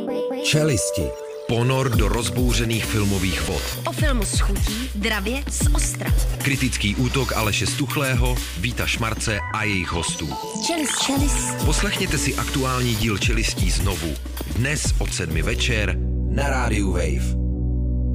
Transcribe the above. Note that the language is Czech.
Čelisti. Ponor do rozbouřených filmových vod. O filmu s chutí, dravě, z ostra. Kritický útok Aleše Stuchlého, Víta Šmarce a jejich hostů. Čelisti. Poslechněte si aktuální díl Čelistí znovu. Dnes od 7 večer na rádiu Wave.